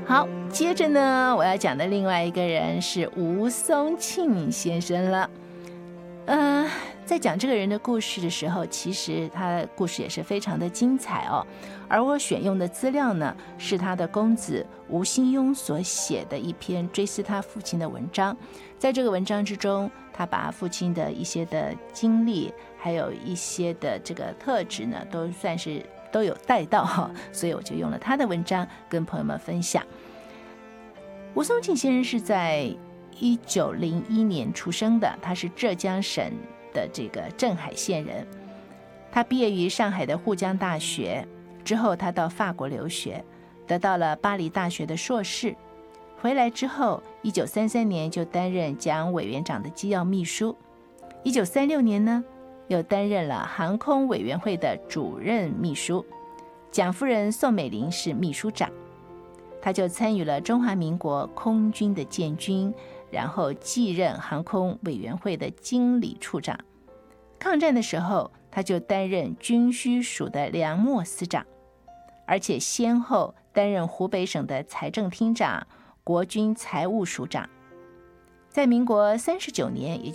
好，接着呢，我要讲的另外一个人是吴松庆先生了。在讲这个人的故事的时候，其实他的故事也是非常的精彩哦。而我选用的资料呢，是他的公子吴兴庸所写的一篇追思他父亲的文章。在这个文章之中，他把父亲的一些的经历，还有一些的这个特质呢，都算是都有带到哈，所以我就用了他的文章跟朋友们分享。吴松庆先生是在1901年出生的，他是浙江省的这个镇海县人。他毕业于上海的沪江大学，之后他到法国留学，得到了巴黎大学的硕士。回来之后，1933年就担任蒋委员长的机要秘书。1936年呢，又担任了航空委员会的主任秘书，蒋夫人宋美龄是秘书长。他就参与了中华民国空军的建军，然后继任航空委员会的经理处长。抗战的时候，他就担任军需署的粮秣司长，而且先后担任湖北省的财政厅长、国军财务署长。在民国39年，也